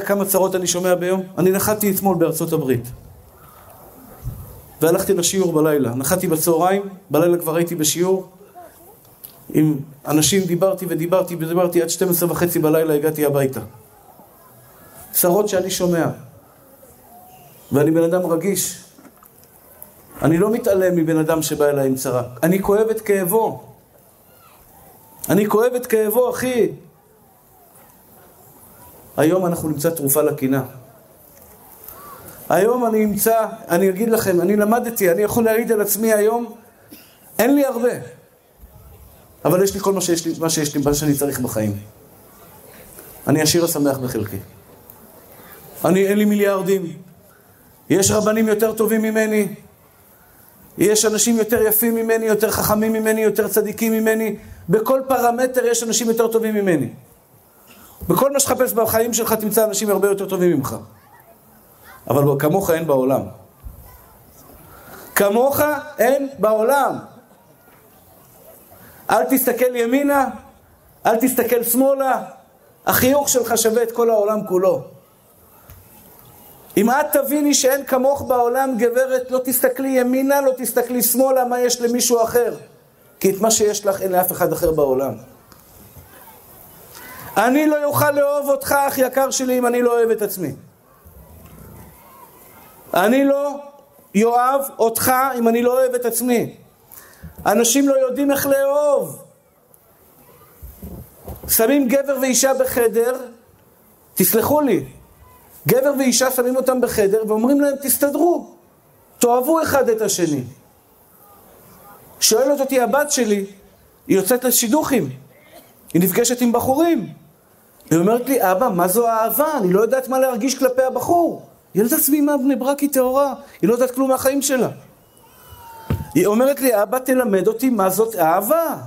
כמה צרות אני שומע ביום? אני נחתי אתמול בארצות הברית. והלכתי לשיעור בלילה. נחתי בצהריים, בלילה כבר הייתי בשיעור. עם אנשים דיברתי עד 12:30 בלילה הגעתי הביתה. צרות שאני שומע. ואני בן אדם רגיש. אני לא מתעלם מבן אדם שבא אליי עם צרה. אני כואב את כאבו, אחי. היום אנחנו נמצא תרופה לקנאה. היום אני אגיד לכם, אני למדתי, אני יכול להעיד על עצמי היום, אין לי הרבה. אבל יש לי כל מה שאני צריך בחיים. אני עשיר השמח בחלקי. אין לי מיליארדים. יש רבנים יותר טובים ממני. יש אנשים יותר יפים ממני, יותר חכמים ממני, יותר צדיקים ממני. בכל פרמטר יש אנשים יותר טובים ממני. בכל מה שחפש בחיים שלך תמצא אנשים הרבה יותר טובים ממך. אבל כמוך אין בעולם. כמוך אין בעולם. אל תסתכל ימינה, אל תסתכל שמאלה. החיוך שלך שווה את כל העולם כולו. אם את תביני שאין כמוך בעולם, גברת, לא תסתכלי ימינה, לא תסתכלי שמאלה, מה יש למישהו אחר. כי את מה שיש לך אין לאף אחד אחר בעולם. אני לא יוכל לאהוב אותך, אח יקר שלי, אם אני לא אוהב את עצמי. אני לא יאהב אותך אם אני לא אוהב את עצמי. אנשים לא יודעים איך לאהוב. שמים גבר ואישה בחדר, תסלחו לי, גבר ואישה שמים אותם בחדר ואומרים להם תסתדרו, תאהבו אחד את השני. שואלת אותי הבת שלי, היא יוצאת לשידוכים, היא נפגשת עם בחורים. היא אומרת לי, אבא, מה זו האהבה? אני לא יודעת מה להרגיש כלפי הבחור. ילדה סבימה בני ברק היא טהורה, היא לא יודעת כלום מהחיים שלה. היא אומרת לי, אבא, תלמד אותי מה זאת אהבה.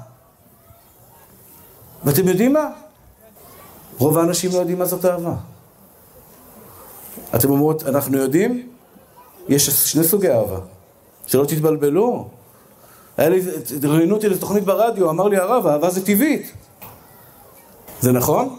ואתם יודעים מה? רוב האנשים לא יודעים מה זאת אהבה. אתם אומרות, אנחנו יודעים? יש שני סוגי אהבה. שלא תתבלבלו. ראיינו אותי לתוכנית ברדיו, אמר לי הרב, אהבה זה טבעית. זה נכון?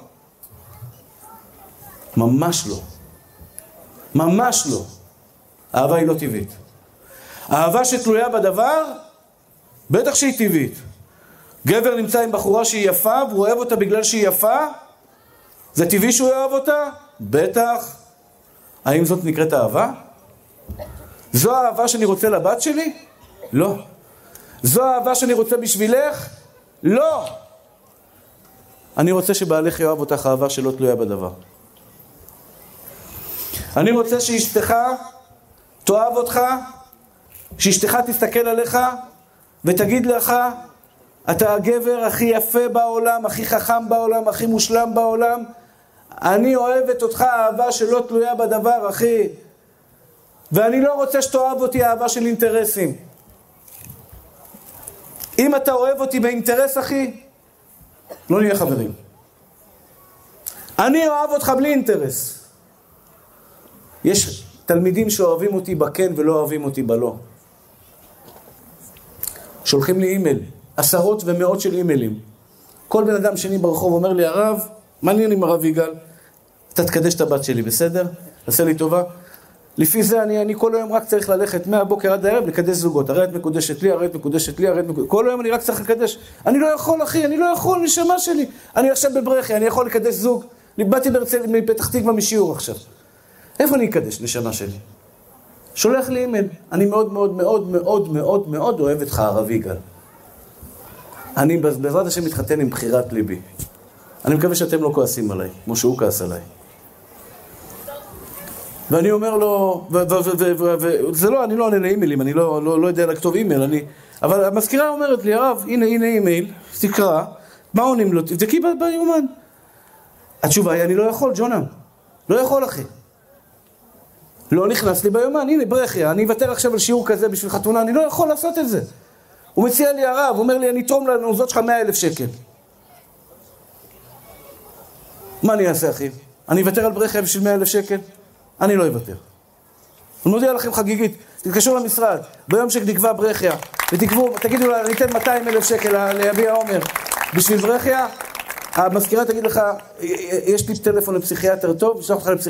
ממש לא. ממש לא. אהבה היא לא טבעית. אהבה שתלויה בדבר, בטח שהיא טבעית. גבר נמצא עם בחורה שהיא יפה, והוא אוהב אותה בגלל שהיא יפה, זה טבעי שהוא אוהב אותה? בטח. האם זאת נקראת אהבה? זו האהבה שאני רוצה לבת שלי? לא. זו האהבה שאני רוצה בשבילך? לא. אני רוצה שבעלך יאהב אותך אהבה שלא תלויה בדבר. אני רוצה שאשתך תאהב אותך, שאשתך תסתכל עליך ותגיד לך, אתה הגבר הכי יפה בעולם, הכי חכם בעולם, הכי מושלם בעולם. אני אוהבת אותך אהבה שלא תלויה בדבר, אחי. ואני לא רוצה שתאהב אותי אהבה של אינטרסים. אם אתה אוהב אותי באינטרס, אחי, לא נהיה חברים. אני אוהב אותך בלי אינטרס. יש תלמידים שאוהבים אותי בכן ולא אוהבים אותי בלא. שולחים לי אימייל, עשרות ומאות של אימיילים. כל בן אדם שני ברחוב אומר לי, הרב, מה נראה עם הרב יגאל? אתה תקדש את הבת שלי, בסדר? עשה לי טובה. לפי זה אני כל היום רק צריך ללכת מהבוקר עד הערב לקדש זוגות. הרי את מקודשת לי, הרי את מקודשת לי, הרי את מקודשת. כל היום אני רק צריך לקדש. אני לא יכול, אחי, אני לא יכול, נשמה שלי. אני עכשיו בברכי, אני יכול לקדש זוג. באתי מפתח תקווה משיעור עכשיו. איפה אני אקדש, נשמה שלי? שולח לי אימייל. אני מאוד מאוד מאוד מאוד מאוד מאוד אוהב אותך, הרב יגאל. אני בעזרת השם מתחתן עם בחירת ליבי. אני מקווה שאתם לא כועסים עליי, כמו שהוא כעס עליי. ואני אומר לו, זה לא, אני לא עונה לאימיילים, אני לא יודע לכתוב אימייל, אבל המזכירה אומרת לי, הרב, הנה אימייל, תקרא, מה עונים לו? תבדקי ביומן. התשובה היא, אני לא יכול, ג'ונם. לא יכול, אחי. לא נכנס לי ביומן, הנה, ברכיה, אני אוותר עכשיו על שיעור כזה בשביל חתונה, אני לא יכול לעשות את זה. הוא מציע לי הרב, הוא אומר לי, אני אתרום לנוזות שלך 100,000 שקל. מה אני אעשה, אחי? אני אוותר על ברכיה בשביל 100,000 שקל? אני לא אוותר. אני מודיע לכם חגיגית, תתקשרו למשרד, ביום שנקבע ברכיה, תגידו לה, אני אתן 200,000 שקל ליביע עומר בשביל ברכיה, המזכירה תגיד לך, יש לי טלפון לפסיכיאטר טוב, שלח לך לפסיכיאטר,